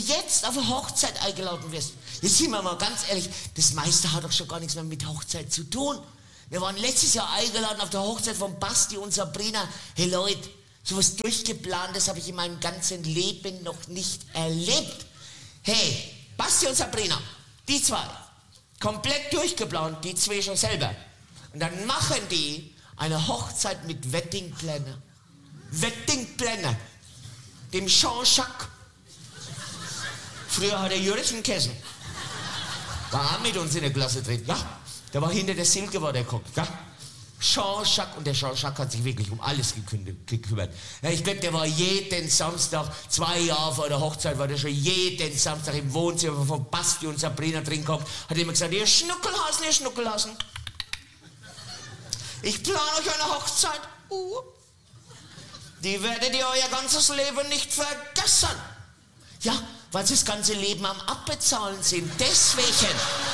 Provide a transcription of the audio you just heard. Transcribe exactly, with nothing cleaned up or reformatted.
jetzt auf eine Hochzeit eingeladen wirst. Jetzt sind wir mal ganz ehrlich, das meiste hat doch schon gar nichts mehr mit Hochzeit zu tun. Wir waren letztes Jahr eingeladen auf der Hochzeit von Basti und Sabrina. Hey Leute, sowas Durchgeplantes habe ich in meinem ganzen Leben noch nicht erlebt. Hey, Basti und Sabrina, die zwei, komplett durchgeplant, die zwei schon selber. Und dann machen die eine Hochzeit mit Weddingplanner. Weddingplanner. Dem Jean-Jacques. Früher hat er Jürgen Kessen. War auch mit uns in der Klasse drin. Ja, der war hinter der Silke, war der geguckt. Ja. Jean-Jacques, und der Jean-Jacques hat sich wirklich um alles gekümmert. Ja, ich glaube, der war jeden Samstag, zwei Jahre vor der Hochzeit, war der schon jeden Samstag im Wohnzimmer von Basti und Sabrina drin geguckt, hat immer gesagt, ihr Schnuckelhasen, ihr Schnuckelhasen. Ich plane euch eine Hochzeit. Uh. Die werdet ihr euer ganzes Leben nicht vergessen. Ja, weil sie das ganze Leben am Abbezahlen sind. Deswegen.